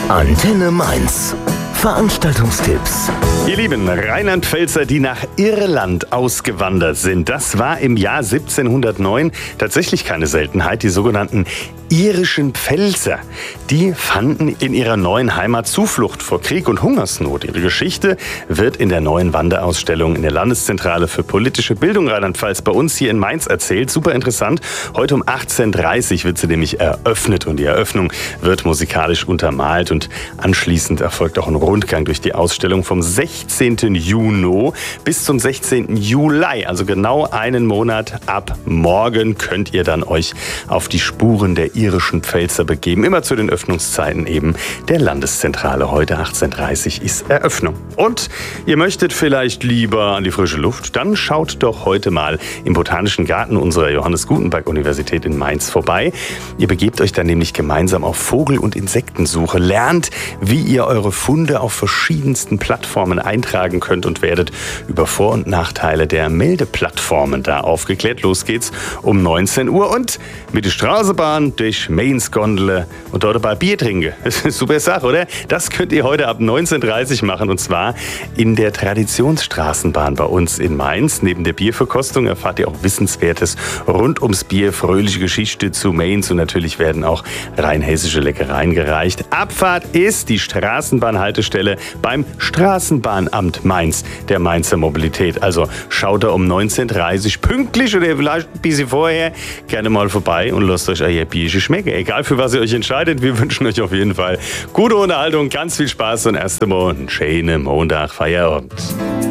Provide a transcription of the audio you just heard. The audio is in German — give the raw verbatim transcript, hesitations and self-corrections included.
Antenne Mainz. Veranstaltungstipps. Ihr lieben Rheinland-Pfälzer, die nach Irland ausgewandert sind. Das war im Jahr siebzehnhundertneun tatsächlich keine Seltenheit. Die sogenannten irischen Pfälzer, die fanden in ihrer neuen Heimat Zuflucht vor Krieg und Hungersnot. Ihre Geschichte wird in der neuen Wanderausstellung in der Landeszentrale für politische Bildung Rheinland-Pfalz bei uns hier in Mainz erzählt. Super interessant. Heute um achtzehn Uhr dreißig wird sie nämlich eröffnet und die Eröffnung wird musikalisch untermalt und anschließend erfolgt auch ein Rundgang durch die Ausstellung vom sechzehnten Juni bis zum sechzehnten Juli. Also genau einen Monat ab morgen könnt ihr dann euch auf die Spuren der irischen Pfälzer begeben. Immer zu den Öffnungszeiten eben der Landeszentrale. Heute achtzehn Uhr dreißig ist Eröffnung. Und ihr möchtet vielleicht lieber an die frische Luft? Dann schaut doch heute mal im Botanischen Garten unserer Johannes Gutenberg Universität in Mainz vorbei. Ihr begebt euch dann nämlich gemeinsam auf Vogel- und Insektensuche, lernt, wie ihr eure Funde auf verschiedensten Plattformen eintragen könnt und werdet über Vor- und Nachteile der Meldeplattformen da aufgeklärt. Los geht's um neunzehn Uhr und mit der Straßenbahn durch Mainz Gondel und dort ein paar Bier trinken. Das ist eine super Sache, oder? Das könnt ihr heute ab neunzehn Uhr dreißig machen und zwar in der Traditionsstraßenbahn bei uns in Mainz. Neben der Bierverkostung erfahrt ihr auch Wissenswertes rund ums Bier, fröhliche Geschichte zu Mainz und natürlich werden auch rheinhessische Leckereien gereicht. Abfahrt ist die Straßenbahnhaltestelle beim Straßenbahnamt Mainz, der Mainzer Mobilität. Also schaut da um neunzehn Uhr dreißig pünktlich oder vielleicht ein bisschen vorher gerne mal vorbei und lasst euch euer Bierchen schmecken. Egal für was ihr euch entscheidet, wir wünschen euch auf jeden Fall gute Unterhaltung, ganz viel Spaß und erst einmal einen schönen Montag, Feierabend.